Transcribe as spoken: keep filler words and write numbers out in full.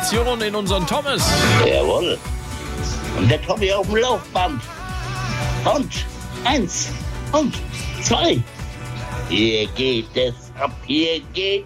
Gratulation in unseren Thomas. Jawohl. Und der Tommy auf dem Laufband. Und eins und zwei. Hier geht es ab, hier geht